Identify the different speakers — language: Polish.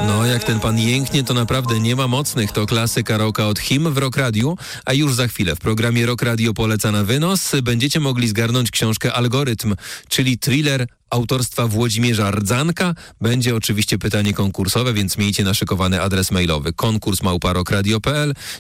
Speaker 1: No, jak ten pan jęknie, to naprawdę nie ma mocnych. To klasyka rocka od Him w Rock Radiu, a już za chwilę w programie Rock Radio poleca na wynos będziecie mogli zgarnąć książkę Algorytm, czyli thriller autorstwa Włodzimierza Rdzanka. Będzie oczywiście pytanie konkursowe, więc miejcie naszykowany adres mailowy konkurs@rockradio.pl.